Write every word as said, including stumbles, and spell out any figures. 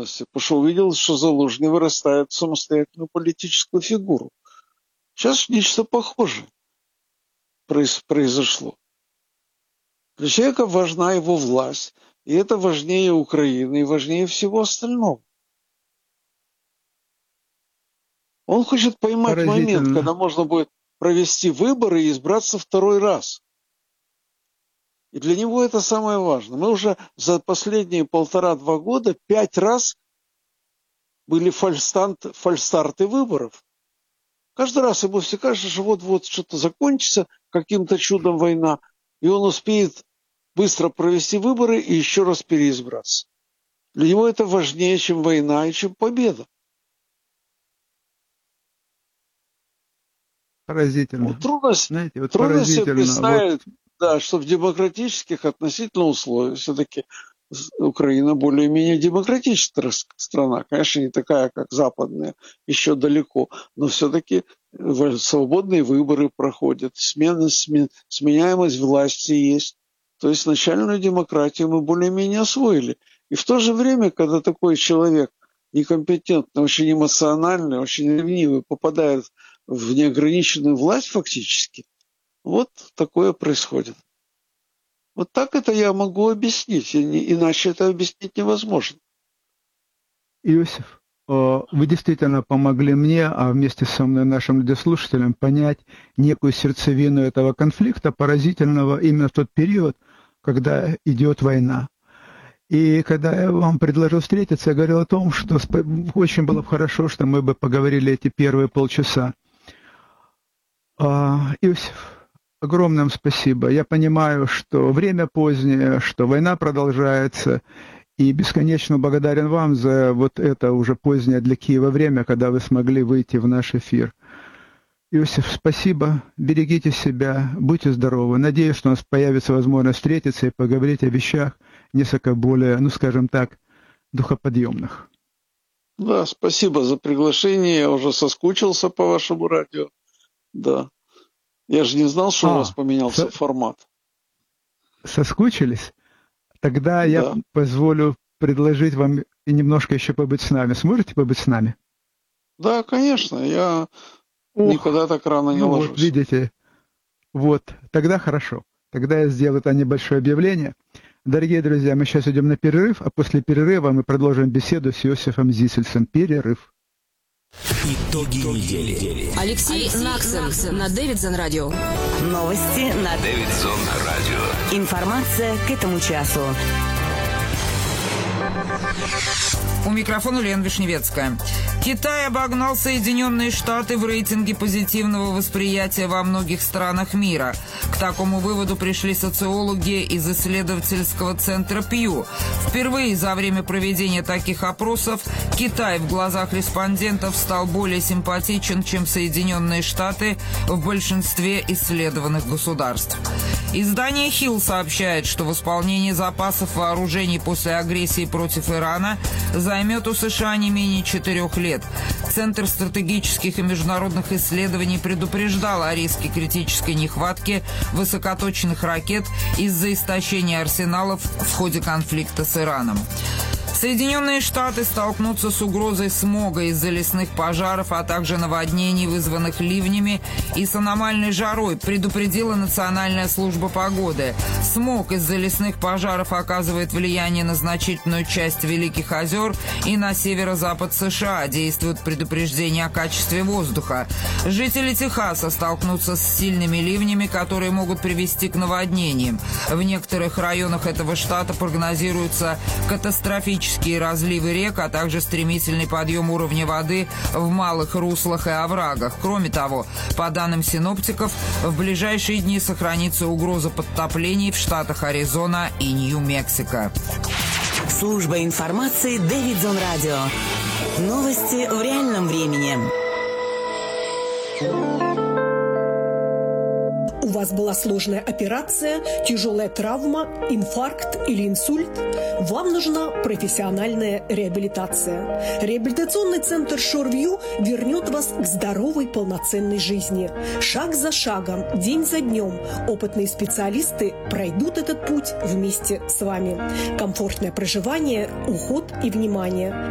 трудности, потому что увидел, что Залужный вырастает в самостоятельную политическую фигуру. Сейчас нечто похожее произошло. Для человека важна его власть, и это важнее Украины, и важнее всего остального. Он хочет поймать момент, когда можно будет провести выборы и избраться второй раз. И для него это самое важное. Мы уже за последние полтора-два года пять раз были фальстарты выборов. Каждый раз ему все кажется, что вот-вот что-то закончится, каким-то чудом война, и он успеет быстро провести выборы и еще раз переизбраться. Для него это важнее, чем война и чем победа. Поразительно. Вот трудно, Знаете, вот трудно себе представить, вот... да, что в демократических относительно условиях все-таки Украина более-менее демократическая страна. Конечно, не такая, как западная, еще далеко, но все-таки свободные выборы проходят, смена, смен, сменяемость власти есть. То есть начальную демократию мы более-менее освоили. И в то же время, когда такой человек некомпетентный, очень эмоциональный, очень ревнивый попадает в неограниченную власть фактически, вот такое происходит. Вот так это я могу объяснить, иначе это объяснить невозможно. Иосиф, вы действительно помогли мне, а вместе со мной нашим радиослушателям понять некую сердцевину этого конфликта, поразительного именно в тот период, когда идет война. И когда я вам предложил встретиться, я говорил о том, что очень было бы хорошо, что мы бы поговорили эти первые полчаса. Иосиф, огромное спасибо. Я понимаю, что время позднее, что война продолжается, и бесконечно благодарен вам за вот это уже позднее для Киева время, когда вы смогли выйти в наш эфир. Иосиф, спасибо, берегите себя, будьте здоровы. Надеюсь, что у нас появится возможность встретиться и поговорить о вещах несколько более, ну скажем так, духоподъемных. Да, спасибо за приглашение. Я уже соскучился по вашему радио. Да. Я же не знал, что а, у вас поменялся со... формат. Соскучились? Тогда да. Я позволю предложить вам немножко еще побыть с нами. Сможете побыть с нами? Да, конечно. Я Ох, никогда так рано не ну ложусь. Вот, видите, вот, тогда хорошо. Тогда я сделаю это небольшое объявление. Дорогие друзья, мы сейчас идем на перерыв, а после перерыва мы продолжим беседу с Иосифом Зисельцем. Перерыв. Итоги недели. Алексей, Алексей Наксон, Наксон на Дэвидсон радио. Новости на Дэвидсон радио. Информация к этому часу. У микрофона Лена Вишневецкая. Китай обогнал Соединенные Штаты в рейтинге позитивного восприятия во многих странах мира. К такому выводу пришли социологи из исследовательского центра Пью. Впервые за время проведения таких опросов Китай в глазах респондентов стал более симпатичен, чем Соединенные Штаты в большинстве исследованных государств. Издание Хилл сообщает, что восполнение запасов вооружений после агрессии против Ирана займет у США не менее четырех лет. Центр стратегических и международных исследований предупреждал о риске критической нехватки высокоточных ракет из-за истощения арсеналов в ходе конфликта с Ираном. Соединенные Штаты столкнутся с угрозой смога из-за лесных пожаров, а также наводнений, вызванных ливнями, и с аномальной жарой, предупредила Национальная служба погоды. Смог из-за лесных пожаров оказывает влияние на значительную часть Великих озер и на северо-запад США. Действует предупреждение о качестве воздуха. Жители Техаса столкнутся с сильными ливнями, которые могут привести к наводнениям. В некоторых районах этого штата прогнозируются катастрофические разливы рек, а также стремительный подъем уровня воды в малых руслах и оврагах. Кроме того, по данным синоптиков, в ближайшие дни сохранится угроза подтоплений в штатах Аризона и Нью-Мексико. Служба информации Дэвидсон радио. Новости в реальном времени. У вас была сложная операция, тяжелая травма, инфаркт или инсульт? Вам нужна профессиональная реабилитация. Реабилитационный центр Шорвью вернет вас к здоровой, полноценной жизни. Шаг за шагом, день за днем опытные специалисты пройдут этот путь вместе с вами. Комфортное проживание, уход и внимание.